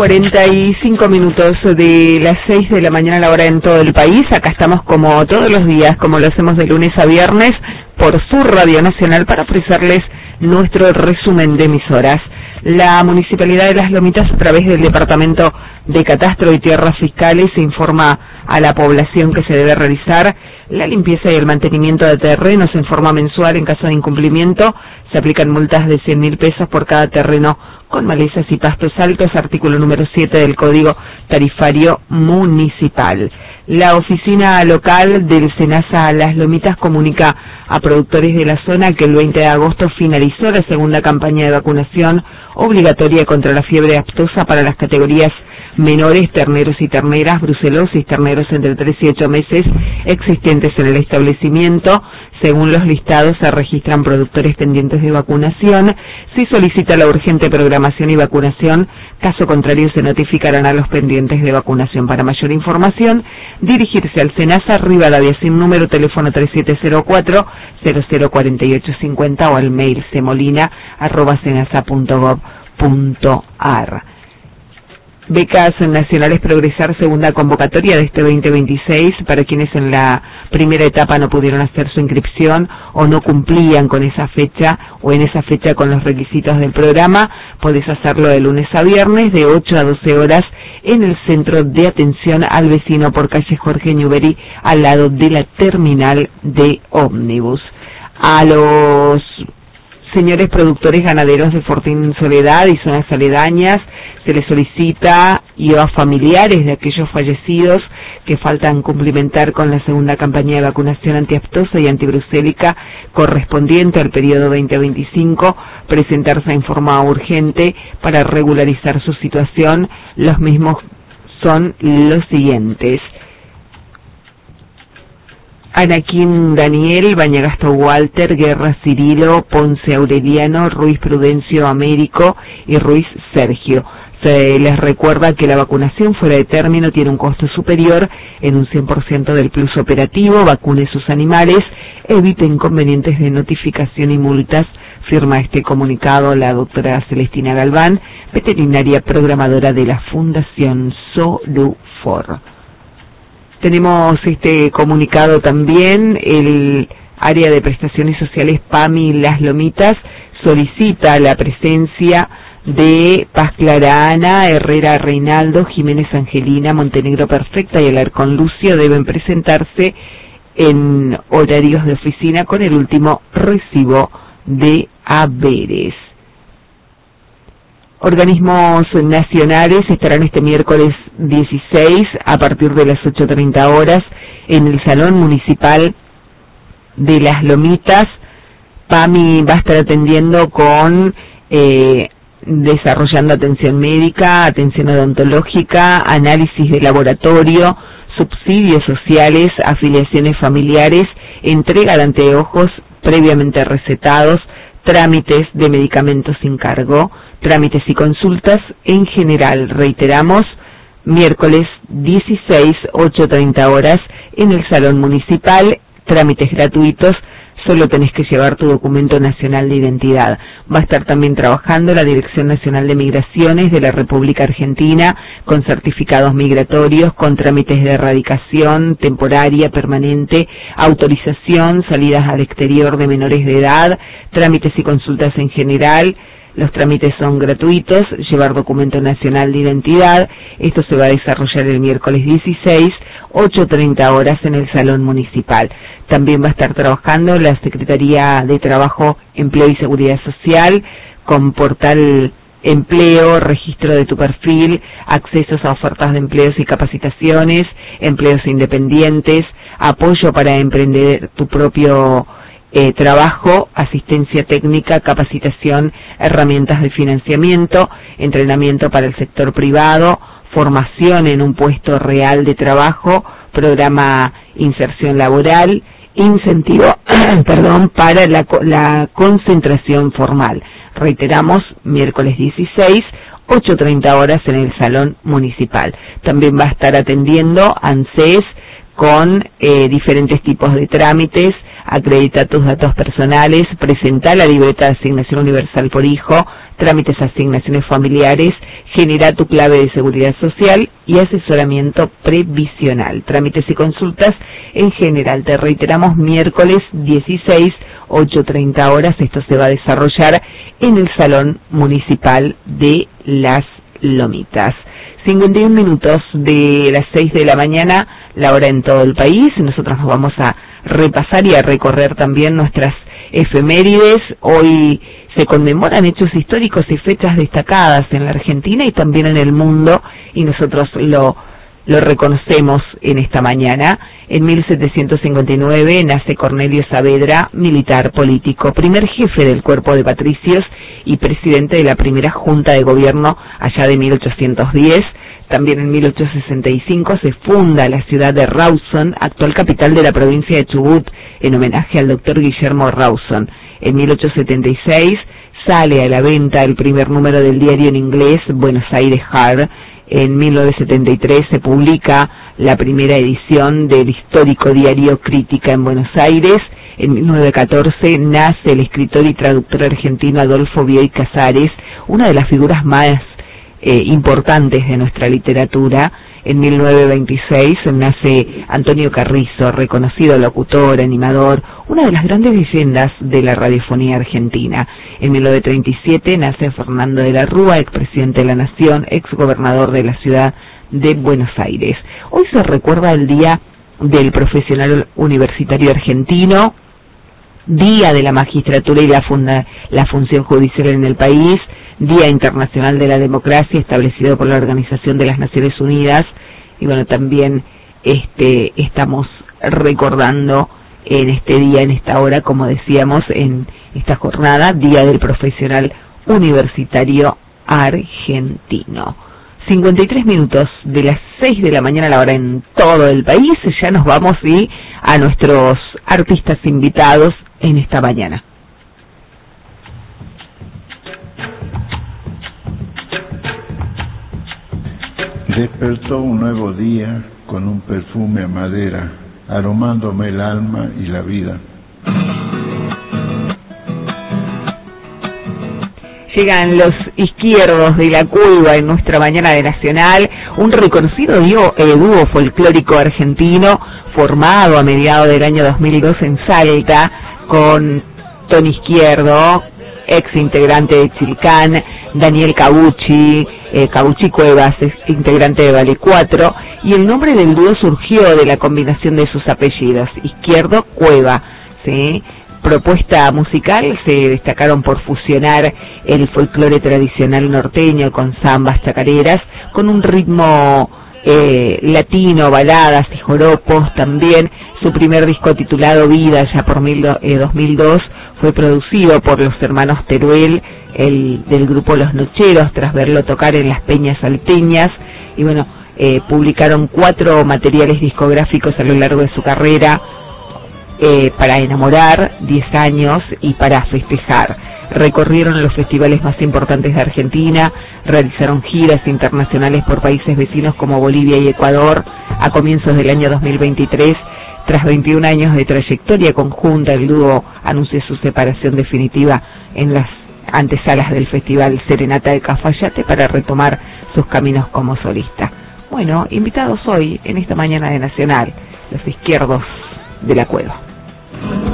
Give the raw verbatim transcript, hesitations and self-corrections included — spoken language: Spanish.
cuarenta y cinco minutos de las seis de la mañana a la hora en todo el país. Acá estamos como todos los días, como lo hacemos de lunes a viernes, por su Radio Nacional para ofrecerles nuestro resumen de emisoras. La Municipalidad de Las Lomitas, a través del Departamento de Catastro y Tierras Fiscales, informa a la población que se debe realizar la limpieza y el mantenimiento de terrenos en forma mensual. En caso de incumplimiento, se aplican multas de cien mil pesos por cada terreno con malezas y pastos altos, artículo número siete del Código Tarifario Municipal. La oficina local del SENASA Las Lomitas comunica a productores de la zona que el veinte de agosto finalizó la segunda campaña de vacunación obligatoria contra la fiebre aftosa para las categorías menores, terneros y terneras, brucelosis, terneros entre tres y ocho meses existentes en el establecimiento. Según los listados, se registran productores pendientes de vacunación. Si solicita la urgente programación y vacunación, caso contrario se notificarán a los pendientes de vacunación. Para mayor información, dirigirse al SENASA Rivadavia sin número, teléfono tres siete cero cuatro, cero cero cuatro ocho cinco cero o al mail semolina arroba senasa punto gov punto ar. Becas Nacionales Progresar, segunda convocatoria de este veinte veintiséis, para quienes en la primera etapa no pudieron hacer su inscripción o no cumplían con esa fecha o en esa fecha con los requisitos del programa. Podés hacerlo de lunes a viernes de ocho a doce horas en el Centro de Atención al Vecino por calle Jorge Newbery, al lado de la terminal de ómnibus. A los señores productores ganaderos de Fortín Soledad y zonas aledañas se les solicita, y a familiares de aquellos fallecidos que faltan cumplimentar con la segunda campaña de vacunación antiaftosa y antibrucélica correspondiente al periodo veinte veinticinco, presentarse en forma urgente para regularizar su situación. Los mismos son los siguientes: Anaquín Daniel, Bañagasto Walter, Guerra Cirilo, Ponce Aureliano, Ruiz Prudencio Américo y Ruiz Sergio. Se les recuerda que la vacunación fuera de término tiene un costo superior en un cien por ciento del plus operativo. Vacune sus animales, evite inconvenientes de notificación y multas. Firma este comunicado la doctora Celestina Galván, veterinaria programadora de la Fundación Solufor. Tenemos este comunicado también. El área de prestaciones sociales PAMI Las Lomitas solicita la presencia de Paz Clara Ana, Herrera Reinaldo, Jiménez Angelina, Montenegro Perfecta y Alarcón Lucio. Deben presentarse en horarios de oficina con el último recibo de haberes. Organismos nacionales estarán este miércoles dieciséis a partir de las ocho treinta horas en el Salón Municipal de Las Lomitas. PAMI va a estar atendiendo con eh, desarrollando atención médica, atención odontológica, análisis de laboratorio, subsidios sociales, afiliaciones familiares, entrega de anteojos previamente recetados, trámites de medicamentos sin cargo, trámites y consultas en general. Reiteramos, miércoles dieciséis, ocho treinta horas en el Salón Municipal, trámites gratuitos. Solo tenés que llevar tu documento nacional de identidad. Va a estar también trabajando la Dirección Nacional de Migraciones de la República Argentina con certificados migratorios, con trámites de erradicación temporaria, permanente, autorización, salidas al exterior de menores de edad, trámites y consultas en general. Los trámites son gratuitos, llevar documento nacional de identidad. Esto se va a desarrollar el miércoles dieciséis, ocho treinta horas en el Salón Municipal. También va a estar trabajando la Secretaría de Trabajo, Empleo y Seguridad Social con portal empleo, registro de tu perfil, accesos a ofertas de empleos y capacitaciones, empleos independientes, apoyo para emprender tu propio Eh, trabajo, asistencia técnica, capacitación, herramientas de financiamiento, entrenamiento para el sector privado, formación en un puesto real de trabajo, programa inserción laboral, incentivo perdón, para la, la concentración formal. Reiteramos, miércoles dieciséis, ocho treinta horas en el Salón Municipal. También va a estar atendiendo ANSES con eh, diferentes tipos de trámites. Acredita tus datos personales, presenta la libreta de asignación universal por hijo, trámites de asignaciones familiares, Genera tu clave de seguridad social y asesoramiento previsional. Trámites y consultas en general. Te reiteramos, miércoles dieciséis, ocho treinta horas. Esto se va a desarrollar en el Salón Municipal de Las Lomitas. cincuenta y un minutos de las seis de la mañana, la hora en todo el país. Nosotros nos vamos a repasar y a recorrer también nuestras efemérides. Hoy se conmemoran hechos históricos y fechas destacadas en la Argentina y también en el mundo, y nosotros lo, lo reconocemos en esta mañana. En mil setecientos cincuenta y nueve nace Cornelio Saavedra, militar político, primer jefe del cuerpo de patricios y presidente de la primera Junta de Gobierno allá de mil ochocientos diez. También en mil ochocientos sesenta y cinco se funda la ciudad de Rawson, actual capital de la provincia de Chubut, en homenaje al doctor Guillermo Rawson. En mil ochocientos setenta y seis sale a la venta el primer número del diario en inglés Buenos Aires Herald. En mil novecientos setenta y tres se publica la primera edición del histórico diario Crítica en Buenos Aires. En mil novecientos catorce nace el escritor y traductor argentino Adolfo Bioy Casares, una de las figuras más eh, importantes de nuestra literatura. En mil novecientos veintiséis nace Antonio Carrizo, reconocido locutor, animador, una de las grandes leyendas de la radiofonía argentina. En mil novecientos treinta y siete nace Fernando de la Rúa, expresidente de la Nación, exgobernador de la ciudad de Buenos Aires. Hoy se recuerda el Día del Profesional Universitario Argentino, Día de la Magistratura y la, funda, la Función Judicial en el país, Día Internacional de la Democracia, establecido por la Organización de las Naciones Unidas. Y bueno, también este estamos recordando en este día, en esta hora, como decíamos, en esta jornada, Día del Profesional Universitario Argentino. cincuenta y tres minutos de las seis de la mañana, la hora en todo el país. Ya nos vamos y a nuestros artistas invitados en esta mañana. Despertó un nuevo día con un perfume a madera, aromándome el alma y la vida. Llegan los izquierdos de la Cueva en nuestra mañana de Nacional, un reconocido dúo, eh, dúo folclórico argentino formado a mediados del año dos mil dos en Salta, con Tony Izquierdo, ex integrante de Chilcán, Daniel Cabucci, eh, Cabucci Cuevas, integrante de Vale cuatro, y el nombre del dúo surgió de la combinación de sus apellidos, Izquierdo Cueva, ¿sí? Propuesta musical, se destacaron por fusionar el folclore tradicional norteño con zambas chacareras, con un ritmo eh, latino, baladas y joropos. También su primer disco titulado Vida, ya por mil, eh, dos mil dos, fue producido por los hermanos Teruel, el del grupo Los Nocheros, tras verlo tocar en las peñas salteñas. Y bueno, eh, publicaron cuatro materiales discográficos a lo largo de su carrera, eh, para enamorar, diez años, y para festejar. Recorrieron los festivales más importantes de Argentina, realizaron giras internacionales por países vecinos como Bolivia y Ecuador. A comienzos del año dos mil veintitrés, tras veintiún años de trayectoria conjunta, el dúo anunció su separación definitiva en las antesalas del Festival Serenata de Cafayate para retomar sus caminos como solista. Bueno, invitados hoy en esta mañana de Nacional, los izquierdos de la Cueva.